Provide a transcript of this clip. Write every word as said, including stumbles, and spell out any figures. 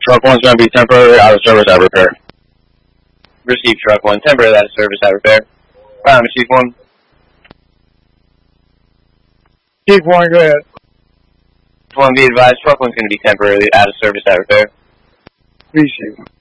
Truck one's going to be temporarily out of service at repair. Receive truck one, temporarily out of service at repair. Um, Chief one. Chief one, go ahead. One, be advised, truck one's going to be temporarily out of service at repair. Appreciate it.